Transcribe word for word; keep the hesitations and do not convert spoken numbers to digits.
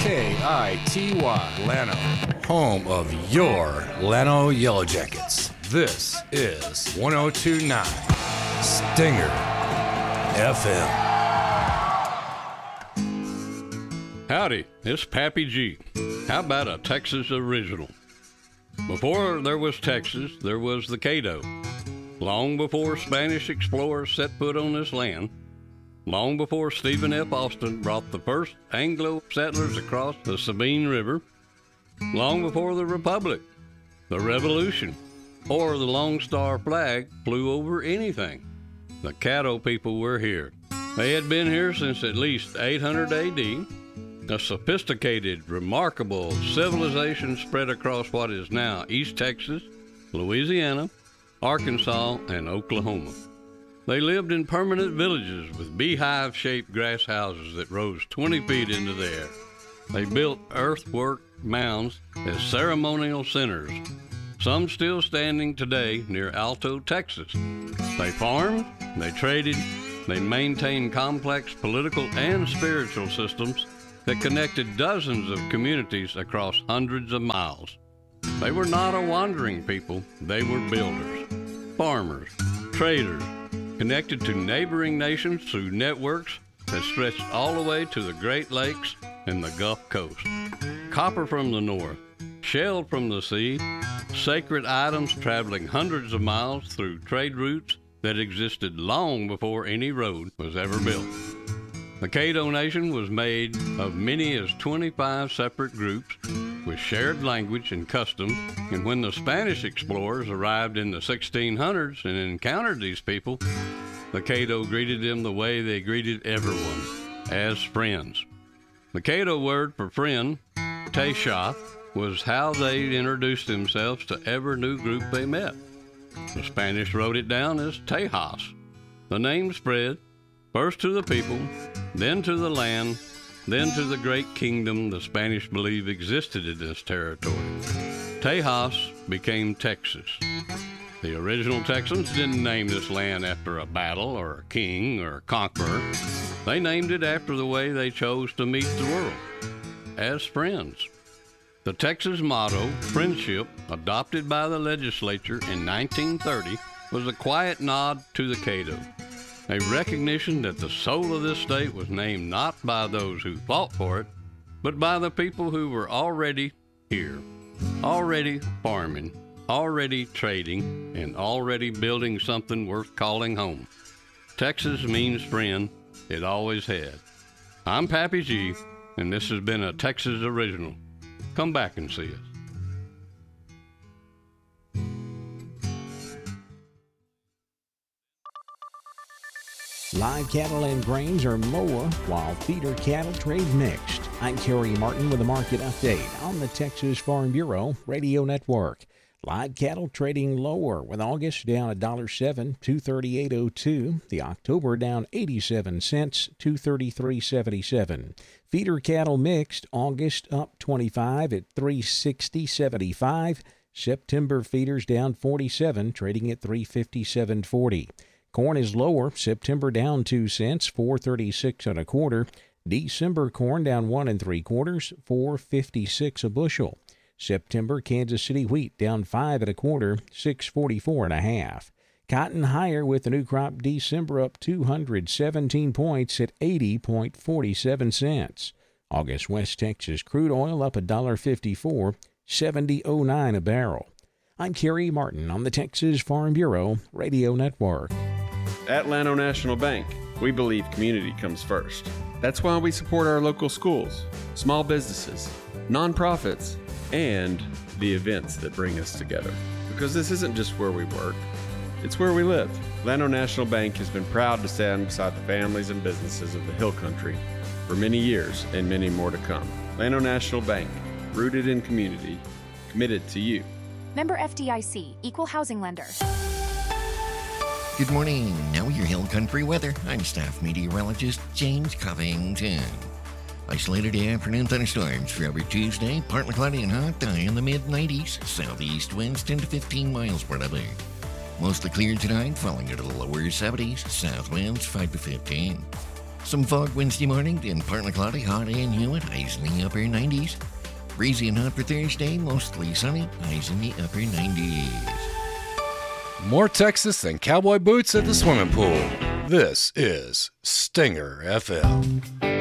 K I T Y, Llano, home of your Llano Yellow Jackets. This is one oh two point nine Stinger F M. Howdy, it's Pappy G. How about a Texas original? Before there was Texas, there was the Caddo. Long before Spanish explorers set foot on this land, long before Stephen F. Austin brought the first Anglo settlers across the Sabine River, long before the Republic, the Revolution, or the Lone Star flag flew over anything, the Caddo people were here. They had been here since at least eight hundred A D. A sophisticated, remarkable civilization spread across what is now East Texas, Louisiana, Arkansas, and Oklahoma. They lived in permanent villages with beehive-shaped grass houses that rose twenty feet into the air. They built earthwork mounds as ceremonial centers, some still standing today near Alto, Texas. They farmed, they traded, they maintained complex political and spiritual systems that connected dozens of communities across hundreds of miles. They were not a wandering people, they were builders, farmers, traders, connected to neighboring nations through networks that stretched all the way to the Great Lakes and the Gulf Coast. Copper from the north, shell from the sea, sacred items traveling hundreds of miles through trade routes that existed long before any road was ever built. The Caddo Nation was made of many as twenty-five separate groups with shared language and customs, and when the Spanish explorers arrived in the sixteen hundreds and encountered these people, the Caddo greeted them the way they greeted everyone, as friends. The Caddo word for friend, Taysha, was how they introduced themselves to every new group they met. The Spanish wrote it down as Tejas. The name spread, first to the people, then to the land, then to the great kingdom the Spanish believed existed in this territory. Tejas became Texas. The original Texans didn't name this land after a battle or a king or a conqueror. They named it after the way they chose to meet the world, as friends. The Texas motto, friendship, adopted by the legislature in nineteen thirty, was a quiet nod to the Caddo, a recognition that the soul of this state was named not by those who fought for it, but by the people who were already here, already farming, already trading, and already building something worth calling home. Texas means friend. It always had. I'm Pappy G, and this has been a Texas original. Come back and see us. Live cattle and grains are lower, while feeder cattle trade mixed. I'm Kerry Martin with a market update on the Texas Farm Bureau Radio Network. Live cattle trading lower, with August down one dollar seven, two thirty-eight oh two. The October down eighty-seven cents, two thirty-three seventy-seven. Feeder cattle mixed, August up twenty-five at three sixty seventy-five. September feeders down forty-seven, trading at three fifty-seven forty. Corn is lower, September down two cents, four thirty-six and a quarter. December corn down one and three quarters, four fifty-six a bushel. September Kansas City wheat down five and a quarter, six forty-four and a half. Cotton higher with the new crop December up two hundred seventeen points at eighty point four seven cents. August West Texas crude oil up one dollar fifty-four, seventy oh nine a barrel. I'm Kerry Martin on the Texas Farm Bureau Radio Network. At Llano National Bank, we believe community comes first. That's why we support our local schools, small businesses, nonprofits, and the events that bring us together. Because this isn't just where we work, it's where we live. Llano National Bank has been proud to stand beside the families and businesses of the Hill Country for many years and many more to come. Llano National Bank, rooted in community, committed to you. Member F D I C, Equal Housing Lender. Good morning. Now with your Hill Country weather, I'm staff meteorologist James Covington. Isolated afternoon thunderstorms for every Tuesday. Partly cloudy and hot, high in the mid nineties. Southeast winds ten to fifteen miles per hour. Mostly clear tonight, falling into the lower seventies. South winds five to fifteen. Some fog Wednesday morning, then partly cloudy, hot and humid, highs in the upper nineties. Breezy and hot for Thursday, mostly sunny, highs in the upper nineties. More Texas than cowboy boots at the swimming pool. This is Stinger F M.